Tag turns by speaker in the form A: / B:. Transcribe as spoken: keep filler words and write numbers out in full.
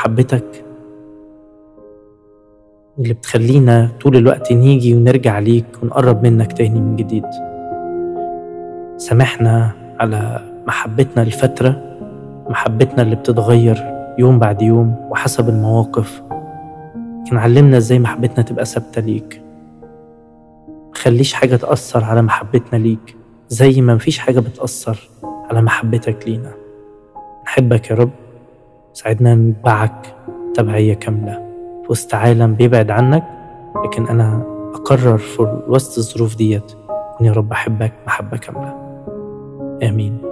A: محبتك اللي بتخلينا طول الوقت نيجي ونرجع ليك ونقرب منك تاني من جديد. سامحنا على محبتنا الفترة، محبتنا اللي بتتغير يوم بعد يوم وحسب المواقف، لكن علمنا ازاي محبتنا تبقى ثابتة ليك. مخليش حاجة تأثر على محبتنا ليك زي ما مفيش حاجة بتأثر على محبتك لينا. نحبك يا رب، ساعدنا نتبعك تبعية كاملة في وسط عالم بيبعد عنك، لكن أنا أقرر في وسط الظروف ديت أن يا رب أحبك محبة كاملة. آمين.